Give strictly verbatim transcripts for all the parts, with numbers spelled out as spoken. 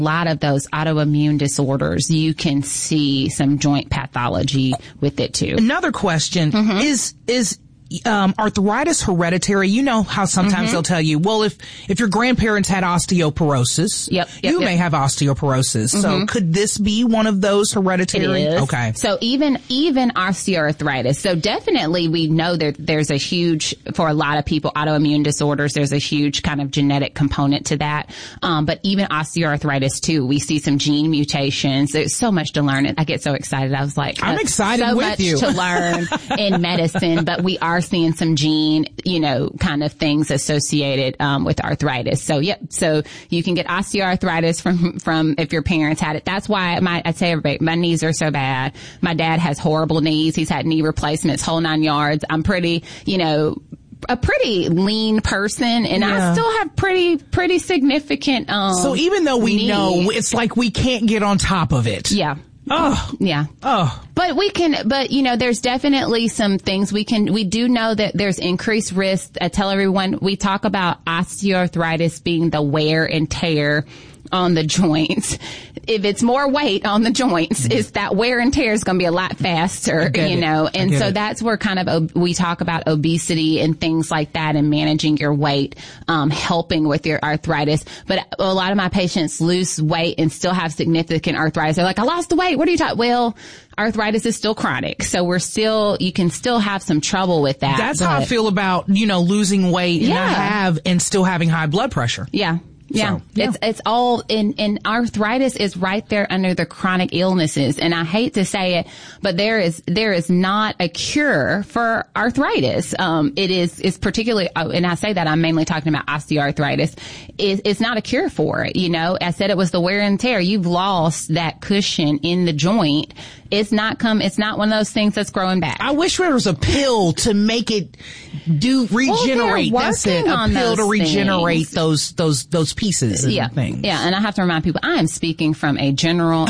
a lot of those autoimmune disorders, you can see some joint pathology with it too. Another question mm-hmm. is, is, Um, arthritis hereditary? You know how sometimes mm-hmm. they'll tell you, well, if, if your grandparents had osteoporosis, yep, yep, you yep. may have osteoporosis. Mm-hmm. So could this be one of those hereditary? It is. Okay. So even, even osteoarthritis. So definitely we know that there's a huge, for a lot of people, autoimmune disorders, there's a huge kind of genetic component to that. Um, but even osteoarthritis too, we see some gene mutations. There's so much to learn. I get so excited. I was like, I'm excited so with much you. to learn in medicine, but we are seeing some gene, you know, kind of things associated um, with arthritis. So, yep. So you can get osteoarthritis from from if your parents had it. That's why my I say everybody, my knees are so bad. My dad has horrible knees. He's had knee replacements, whole nine yards. I'm pretty, you know, a pretty lean person, and yeah. I still have pretty pretty significant. Um, so even though we knees. know, it's like we can't get on top of it. Yeah. Oh. Yeah. Oh. But we can, but you know, there's definitely some things we can, we do know that there's increased risk. I tell everyone, we talk about osteoarthritis being the wear and tear on the joints. If it's more weight on the joints, mm-hmm. is that wear and tear is going to be a lot faster, you know, it. and so it. that's where kind of, ob- we talk about obesity and things like that and managing your weight, um, helping with your arthritis. But a lot of my patients lose weight and still have significant arthritis. They're like, I lost the weight. What are you talking? Well, arthritis is still chronic. So we're still, you can still have some trouble with that. That's how I feel about, you know, losing weight and yeah. I have and still having high blood pressure. Yeah. Yeah. So, yeah. It's, it's all in, in arthritis is right there under the chronic illnesses. And I hate to say it, but there is, there is not a cure for arthritis. Um, it is, is particularly, and I say that I'm mainly talking about osteoarthritis. It, it's not a cure for it. You know, I said it was the wear and tear. You've lost that cushion in the joint. It's not come, it's not one of those things that's growing back. I wish there was a pill to make it do regenerate. Well, that's it. A pill to regenerate things. those, those, those pieces and yeah. things. Yeah. And I have to remind people, I am speaking from a general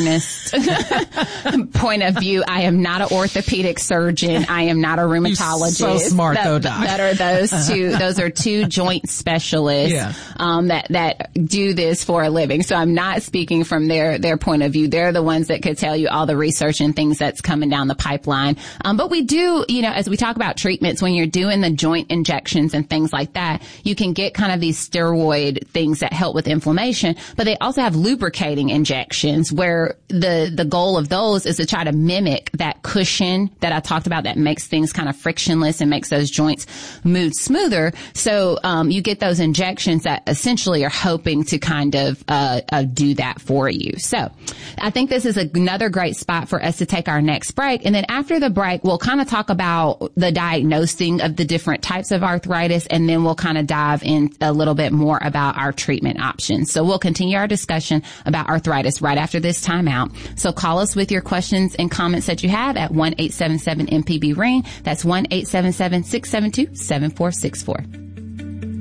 internist point of view. I am not an orthopedic surgeon. I am not a rheumatologist. You're so smart that, though, Doc. That are those two, those are two joint specialists, yeah. um, that, that do this for a living. So I'm not speaking from their, their point of view. They're the ones that could tell you all the research and things that's coming down the pipeline. Um, but we do, you know, as we talk about treatments, when you're doing the joint injections and things like that, you can get kind of these steroid things that help with inflammation, but they also have lubricating injections where the, the goal of those is to try to mimic that cushion that I talked about that makes things kind of frictionless and makes those joints move smoother. So, um, you get those injections that essentially are hoping to kind of, uh, uh do that for you. So I think this is another great spot for us to take our next break. And then after the break, we'll kind of talk about the diagnosing of the different types of arthritis, and then we'll kind of dive in a little bit more about our treatment options. So we'll continue our discussion about arthritis right after this timeout. So call us with your questions and comments that you have at one eight seven seven M P B ring. That's one eight seven seven, six seven two, seven four six four.